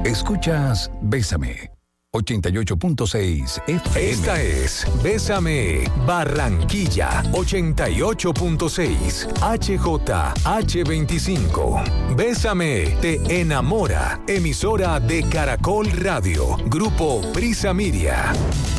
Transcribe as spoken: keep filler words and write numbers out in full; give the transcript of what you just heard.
Escuchas Bésame, ochenta y ocho punto seis F M. Esta es Bésame Barranquilla, ochenta y ocho punto seis H J H veinticinco. Bésame te enamora, emisora de Caracol Radio, Grupo Prisa Media.